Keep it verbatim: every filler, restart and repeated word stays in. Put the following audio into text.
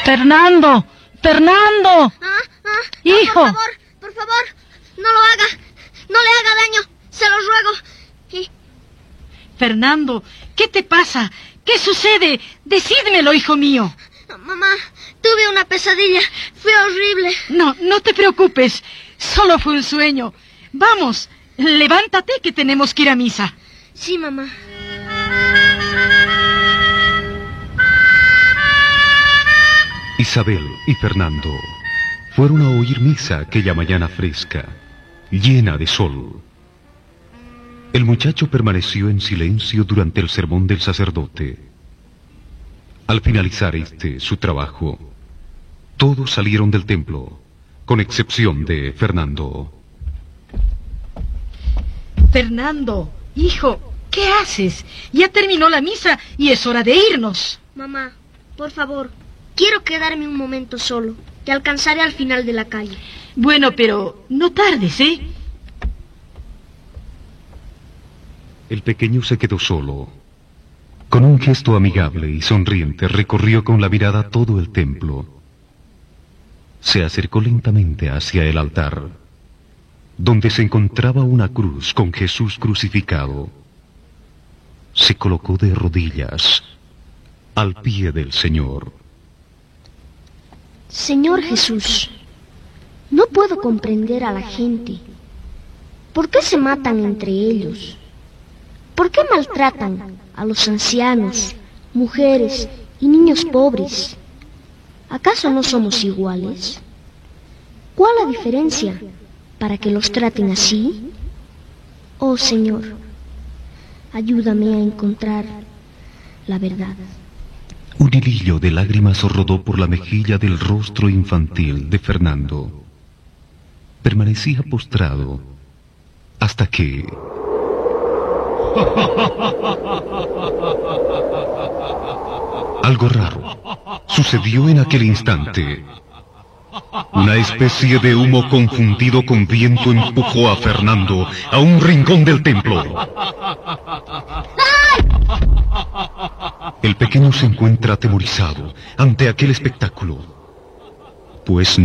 Fernando, Fernando. Ah, ah, Hijo. Por favor, por favor, no lo haga. No le haga daño, se lo ruego. Y... Fernando, ¿qué te pasa? ¿Qué sucede? Decídmelo, hijo mío. Mamá, tuve una pesadilla. Fue horrible. No, no te preocupes. Solo fue un sueño. Vamos, levántate que tenemos que ir a misa. Sí, mamá. Isabel y Fernando fueron a oír misa aquella mañana fresca, llena de sol. El muchacho permaneció en silencio durante el sermón del sacerdote. Al finalizar este, su trabajo, todos salieron del templo, con excepción de Fernando. Fernando, hijo, ¿qué haces? Ya terminó la misa y es hora de irnos. Mamá, por favor, quiero quedarme un momento solo. Te alcanzaré al final de la calle. Bueno, pero no tardes, ¿eh? El pequeño se quedó solo. Con un gesto amigable y sonriente recorrió con la mirada todo el templo. Se acercó lentamente hacia el altar, donde se encontraba una cruz con Jesús crucificado. Se colocó de rodillas al pie del Señor. Señor Jesús, no puedo comprender a la gente. ¿Por qué se matan entre ellos? ¿Por qué maltratan a los ancianos, mujeres y niños pobres? ¿Acaso no somos iguales? ¿Cuál la diferencia para que los traten así? Oh Señor, ayúdame a encontrar la verdad. Un hilillo de lágrimas rodó por la mejilla del rostro infantil de Fernando. Permanecía postrado hasta que... Algo raro sucedió en aquel instante. Una especie de humo confundido con viento empujó a Fernando a un rincón del templo. El pequeño se encuentra atemorizado ante aquel espectáculo, pues